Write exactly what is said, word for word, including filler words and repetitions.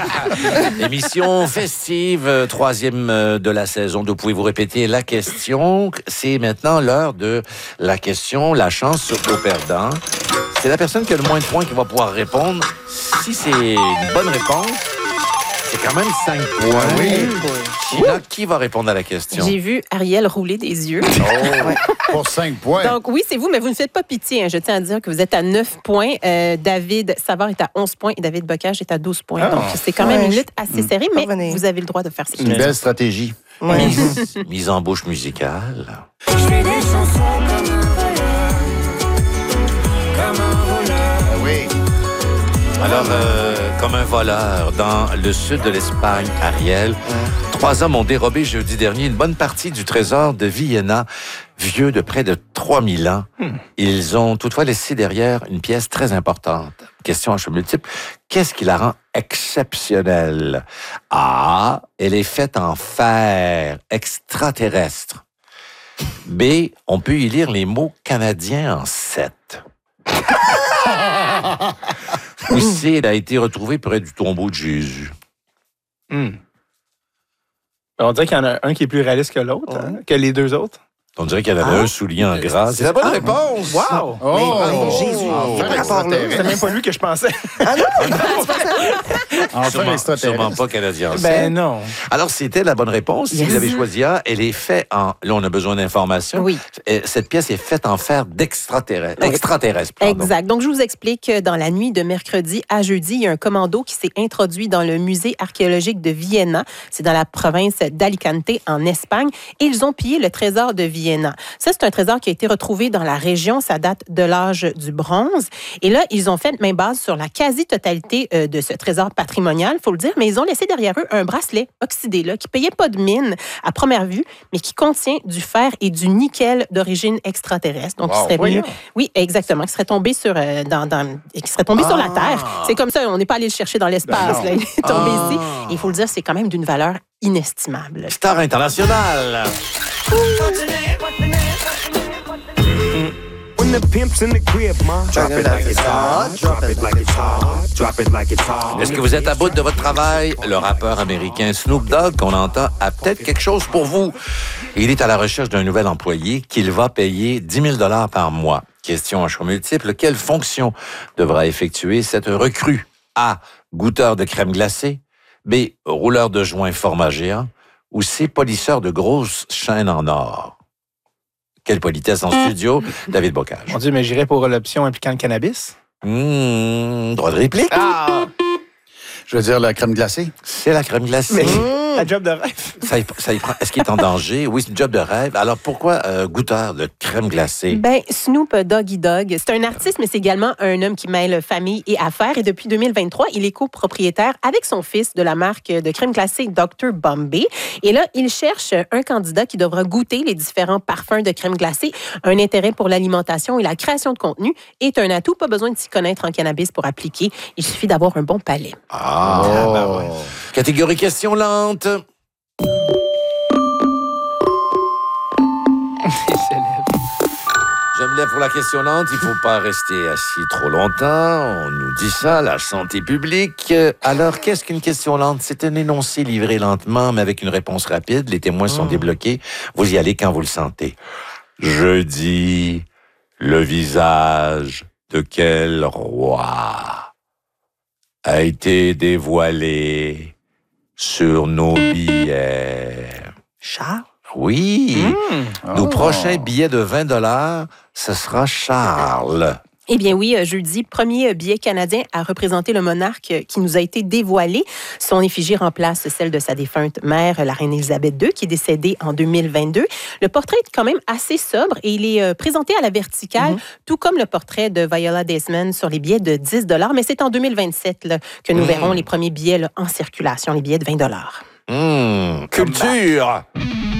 Émission festive, euh, troisième euh, de la saison. Donc, pouvez-vous répéter la question? C'est maintenant l'heure de la question, la chance au perdant. C'est la personne qui a le moins de points qui va pouvoir répondre. Si c'est une bonne réponse, c'est quand même cinq points. Oui. Sheila, qui va répondre à la question? J'ai vu Ariel rouler des yeux. Oh, pour cinq points. Donc, oui, c'est vous, mais vous ne faites pas pitié. Hein. Je tiens à dire que vous êtes à neuf points. Euh, David Savard est à onze points et David Bocage est à douze points. Ah. Donc, c'est quand même Ouais, une je- lutte assez serrée, mais Revenez. vous avez le droit de faire ce C'est une belle stratégie. Ouais. Mise, mise en bouche musicale. Je fais des chansons comme un voleur, comme un voleur. Ah oui. Alors, euh, comme un voleur dans le sud de l'Espagne, Ariel, trois hommes ont dérobé jeudi dernier une bonne partie du trésor de Vienna, vieux de près de trois mille ans. Ils ont toutefois laissé derrière une pièce très importante. Question à choix multiple. Qu'est-ce qui la rend exceptionnelle? A. Elle est faite en fer extraterrestre. B. On peut y lire les mots canadiens en sept. Ou C. Elle a été retrouvée près du tombeau de Jésus. Hmm. On dirait qu'il y en a un qui est plus réaliste que l'autre, hein, que les deux autres. On dirait qu'il y en avait un souligné en gras. C'est la bonne réponse. Wow! Oh, mais Jésus, enfin, quel rapport là? C'est même pas lui que je pensais. Ah non? Enfin, Sûrement, l'extraterrestre. sûrement pas canadien. Ben non. Alors, c'était la bonne réponse. Si Yes. vous avez choisi A, elle est faite en... Là, on a besoin d'informations. Oui. Euh, Cette pièce est faite en fer d'extraterrestre. Extraterrestre, pardon. Exact. Donc, je vous explique que dans la nuit de mercredi à jeudi, il y a un commando qui s'est introduit dans le musée archéologique de Vienna. C'est dans la province d'Alicante, en Espagne. Et ils ont pillé le trésor de Vienna. Ça, c'est un trésor qui a été retrouvé dans la région. Ça date de l'âge du bronze. Et là, ils ont fait main basse sur la quasi-totalité euh, de ce trésor patrimonial, il faut le dire, mais ils ont laissé derrière eux un bracelet oxydé là, qui ne payait pas de mine à première vue, mais qui contient du fer et du nickel d'origine extraterrestre. Donc, Wow. qui serait Voyons. venu, oui, exactement, qui serait tombé sur, euh, dans, dans- qui serait tombé sur la Terre. C'est comme ça, on n'est pas allé le chercher dans l'espace. Ben là. Il est tombé Ah. ici. Et il faut le dire, c'est quand même d'une valeur inestimable. Star internationale. When the pimp's in the crib, ma. Drop it like it's hot. Drop it like it's hot. Drop it like it's hot. Est-ce que vous êtes à bout de votre travail? Le rappeur américain Snoop Dogg, qu'on entend, a peut-être quelque chose pour vous. Il est à la recherche d'un nouvel employé qu'il va payer dix mille dollars par mois. Question à choix multiple. Quelle fonction devra effectuer cette recrue? A. Goûteur de crème glacée. B. Rouleur de joints format géant. Ou C. Polisseur de grosses chaînes en or. Quelle politesse en studio, David Bocage. Mon Dieu, mais j'irais pour l'option impliquant le cannabis. Mmh, droit de réplique. Ah! Je veux dire la crème glacée. C'est la crème glacée. Mais la job de rêve. Ça y, ça y prend. Est-ce qu'il est en danger? Oui, c'est une job de rêve. Alors, pourquoi euh, goûteur de crème glacée? Ben, Snoop Doggy Dogg, c'est un artiste, mais c'est également un homme qui mêle famille et affaires. Et depuis deux mille vingt-trois, il est copropriétaire avec son fils de la marque de crème glacée docteur Bombay. Et là, il cherche un candidat qui devra goûter les différents parfums de crème glacée. Un intérêt pour l'alimentation et la création de contenu est un atout. Pas besoin de s'y connaître en cannabis pour appliquer. Il suffit d'avoir un bon palais. Ah, Oh. ben ouais. Catégorie question lente. Je me lève pour la question lente. Il ne faut pas rester assis trop longtemps. On nous dit ça, la santé publique. Alors, qu'est-ce qu'une question lente? C'est un énoncé livré lentement, mais avec une réponse rapide. Les témoins sont débloqués. Vous y allez quand vous le sentez. Je dis le visage de quel roi a été dévoilé sur nos billets? Charles? Oui. Mmh. Nos Oh. prochains billets de vingt dollars, ce sera Charles. Eh bien oui, jeudi, premier billet canadien à représenter le monarque qui nous a été dévoilé. Son effigie remplace celle de sa défunte mère, la reine Élisabeth deux, qui est décédée en deux mille vingt-deux. Le portrait est quand même assez sobre et il est présenté à la verticale, mm-hmm. tout comme le portrait de Viola Desmond sur les billets de dix dollars. Mais c'est en deux mille vingt-sept là, que nous mm. verrons les premiers billets là, en circulation, les billets de vingt dollars. Mmh, culture!